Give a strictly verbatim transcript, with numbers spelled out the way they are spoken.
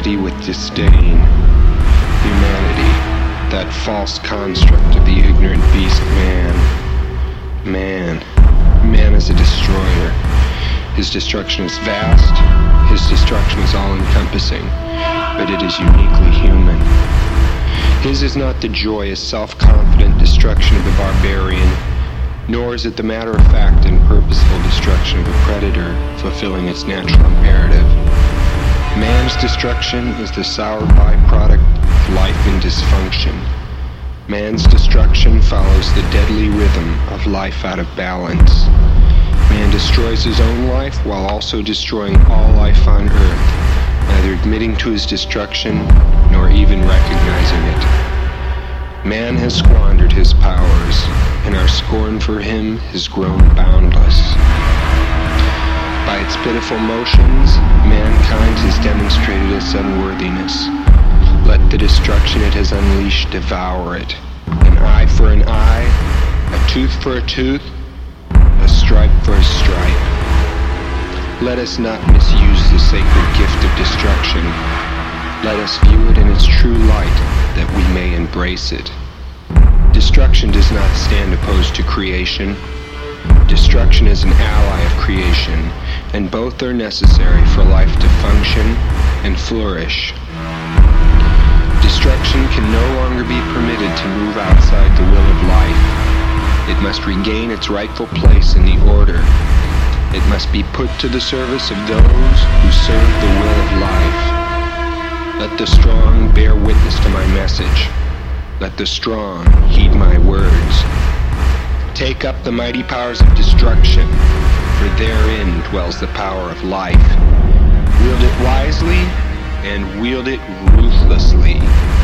humanity with disdain. Humanity, that false construct of the ignorant beast man. Man. Man is a destroyer. His destruction is vast, his destruction is all-encompassing, but it is uniquely human. His is not the joyous, self-confident destruction of the barbarian, nor is it the matter-of-fact and purposeful destruction of a predator fulfilling its natural imperative. Man's destruction is the sour byproduct of life in dysfunction. Man's destruction follows the deadly rhythm of life out of balance. Man destroys his own life while also destroying all life on Earth, neither admitting to his destruction nor even recognizing it. Man has squandered his powers, and our scorn for him has grown boundless. By its pitiful motions, mankind has demonstrated its unworthiness. Let the destruction it has unleashed devour it. An eye for an eye, a tooth for a tooth, a stripe for a stripe. Let us not misuse the sacred gift of destruction. Let us view it in its true light, that we may embrace it. Destruction does not stand opposed to creation. Destruction is an ally of creation, and both are necessary for life to function and flourish. Destruction can no longer be permitted to move outside the will of life. It must regain its rightful place in the order. It must be put to the service of those who serve the will of life. Let the strong bear witness to my message. Let the strong heed my words. Take up the mighty powers of destruction, for therein dwells the power of life. Wield it wisely and wield it ruthlessly.